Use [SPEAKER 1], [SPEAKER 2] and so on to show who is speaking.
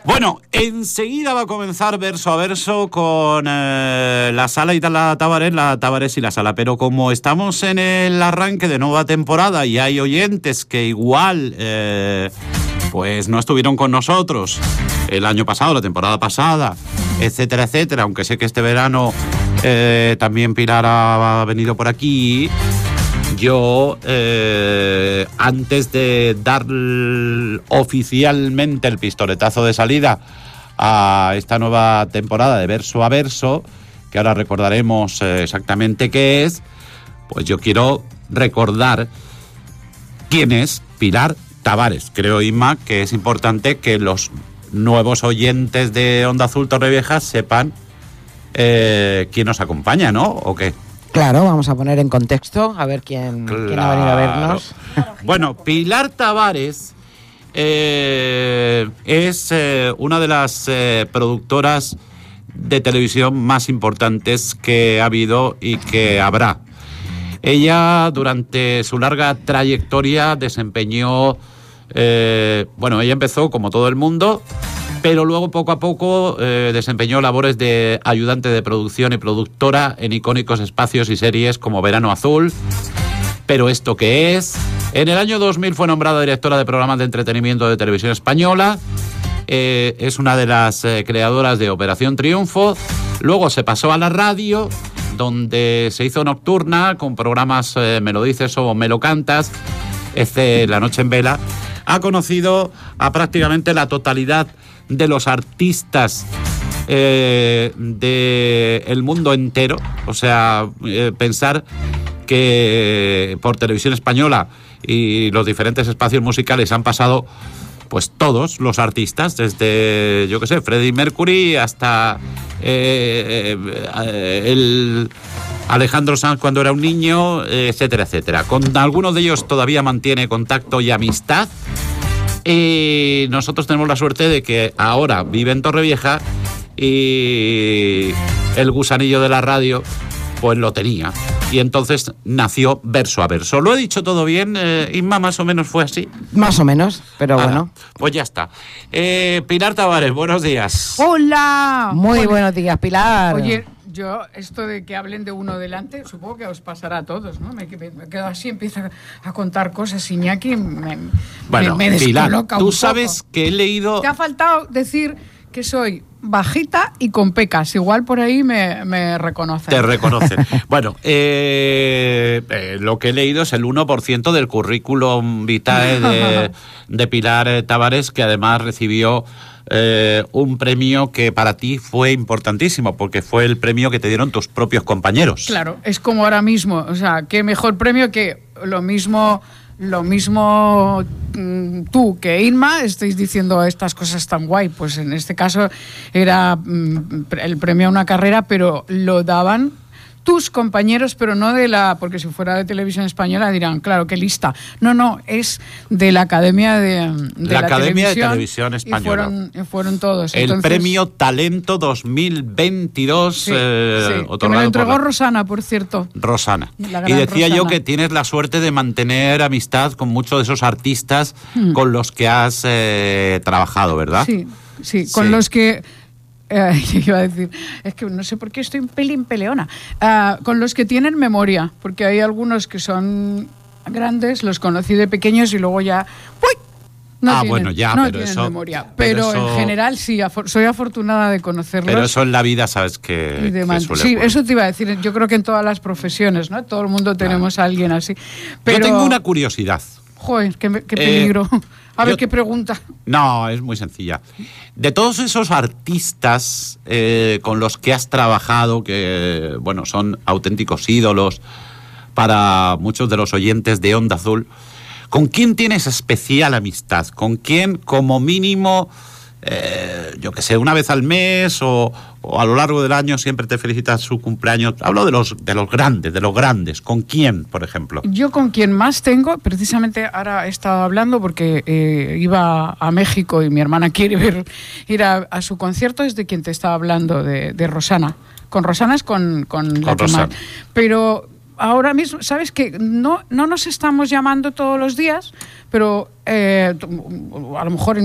[SPEAKER 1] Bueno, enseguida va a comenzar verso a verso con la Sala y la Tavares y la Sala. Pero como estamos en el arranque de nueva temporada y hay oyentes que igual pues no estuvieron con nosotros el año pasado, la temporada pasada, etcétera, etcétera, aunque sé que este verano también Pilar ha venido por aquí. Yo, antes de dar oficialmente el pistoletazo de salida a esta nueva temporada de verso a verso, que ahora recordaremos exactamente qué es, pues yo quiero recordar quién es Pilar Tavares. Creo, Inma, que es importante que los nuevos oyentes de Onda Azul Torrevieja sepan quién nos acompaña, ¿no? ¿O qué?
[SPEAKER 2] Claro, vamos a poner en contexto, a ver quién ha venido a vernos.
[SPEAKER 1] Bueno, Pilar Tavares es una de las productoras de televisión más importantes que ha habido y que habrá. Ella, durante su larga trayectoria, desempeñó... ella empezó como todo el mundo, pero luego poco a poco desempeñó labores de ayudante de producción y productora en icónicos espacios y series como Verano Azul, Pero ¿esto qué es? En el año 2000 fue nombrada directora de programas de entretenimiento de Televisión Española. Es una de las creadoras de Operación Triunfo. Luego se pasó a la radio, donde se hizo nocturna con programas Me lo dices o Me lo cantas, La noche en vela. Ha conocido a prácticamente la totalidad de los artistas del mundo entero. O sea, pensar que por Televisión Española y los diferentes espacios musicales han pasado pues todos los artistas, desde, yo qué sé, Freddie Mercury hasta el Alejandro Sanz cuando era un niño, etcétera, etcétera. Con algunos de ellos todavía mantiene contacto y amistad. Y nosotros tenemos la suerte de que ahora vive en Torrevieja y el gusanillo de la radio pues lo tenía. Y entonces nació Verso a Verso. ¿Lo he dicho todo bien, Inma? ¿Más o menos fue así?
[SPEAKER 2] Más o menos, pero bueno.
[SPEAKER 1] Pues ya está. Pilar Tavares, buenos días.
[SPEAKER 3] ¡Hola!
[SPEAKER 2] Muy buenos días, Pilar.
[SPEAKER 3] Oye, yo esto de que hablen de uno delante, supongo que os pasará a todos, ¿no? Me quedo así, empiezo a contar cosas. Iñaki me descoloca
[SPEAKER 1] Pilar,
[SPEAKER 3] un
[SPEAKER 1] tú
[SPEAKER 3] poco.
[SPEAKER 1] sabes que he leído...
[SPEAKER 3] Te ha faltado decir que soy bajita y con pecas. Igual por ahí me reconocen.
[SPEAKER 1] Te reconocen. Bueno, lo que he leído es el 1% del currículum vitae de Pilar Tavares, que además recibió un premio que para ti fue importantísimo, porque fue el premio que te dieron tus propios compañeros.
[SPEAKER 3] Claro, es como ahora mismo. O sea, qué mejor premio que lo mismo tú que Inma estáis diciendo estas cosas tan guay. Pues en este caso era el premio a una carrera, pero lo daban tus compañeros, pero no porque si fuera de Televisión Española dirán, claro, qué lista. No, es de la Academia de
[SPEAKER 1] la Academia de Televisión Española.
[SPEAKER 3] Y fueron todos.
[SPEAKER 1] El
[SPEAKER 3] Entonces,
[SPEAKER 1] premio Talento 2022.
[SPEAKER 3] Sí, que me lo entregó Rosana, por cierto.
[SPEAKER 1] Rosana.
[SPEAKER 3] Y decía
[SPEAKER 1] Rosana. Yo que tienes la suerte de mantener amistad con muchos de esos artistas con los que has trabajado, ¿verdad?
[SPEAKER 3] Sí, con los que... iba a decir, es que no sé por qué estoy un pelín peleona. Con los que tienen memoria, porque hay algunos que son grandes, los conocí de pequeños y luego ya... ¡Uy! No tienen memoria. Pero en general sí, soy afortunada de conocerlos.
[SPEAKER 1] Pero eso en la vida sabes que suele ocurrir.
[SPEAKER 3] Eso te iba a decir. Yo creo que en todas las profesiones, ¿no? Todo el mundo tenemos a alguien así. Pero...
[SPEAKER 1] Yo tengo una curiosidad.
[SPEAKER 3] Joder, qué peligro. A ver, ¿qué pregunta?
[SPEAKER 1] No, es muy sencilla. De todos esos artistas con los que has trabajado, que bueno, son auténticos ídolos para muchos de los oyentes de Onda Azul, ¿con quién tienes especial amistad? ¿Con quién, como mínimo, yo que sé, una vez al mes o a lo largo del año siempre te felicitas su cumpleaños? Hablo de los grandes. ¿Con quién, por ejemplo?
[SPEAKER 3] Yo con quien más tengo, precisamente ahora he estado hablando porque iba a México y mi hermana quiere ir a su concierto, es de quien te estaba hablando, de Rosana. Con Rosana es con la que más. Pero ahora mismo, ¿sabes qué? No nos estamos llamando todos los días, pero a lo mejor